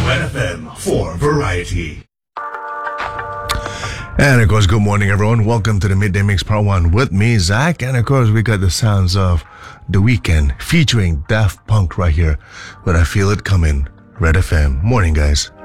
Red FM for Variety. And of course, good morning, everyone. Welcome to the Midday Mix Part 1 with me, Zach. And of course, we got the sounds of The Weeknd featuring Daft Punk right here. But I feel it coming. Red FM. Morning, guys.